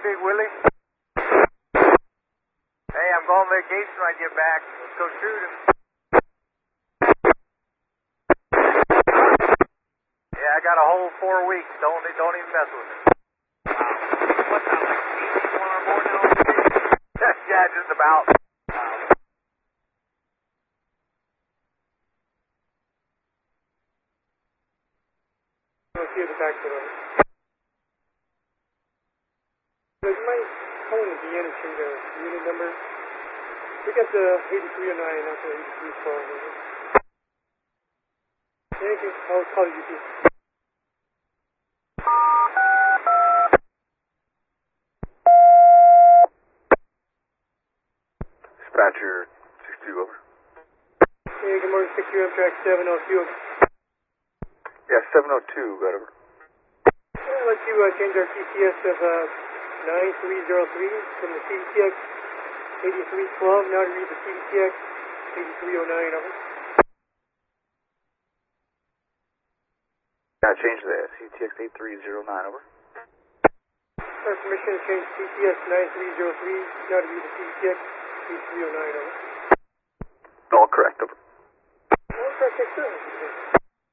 Big Willie. Hey, I'm going on vacation when I get back. Let's go shooting. Yeah, I got a whole 4 weeks. Don't even mess with it. What's that, like 81 or more now? Yeah, just about. Let's see the back to the... You might call in again and change our unit number. We got the 8309, not the 8312. Thank you. I'll call you, too. Dispatcher 62, over. Hey, good morning, 62, track 702. Yeah, 702, got over. Let's you change our TCS of 9303 from the CDTX 8312. Now to read the CDTX 8309, over. Yeah, change that. CTX 8309, over. Our permission to change CTS 9303. Now to read the CDTX 8309, over. All correct, over. All correct, yes, sir.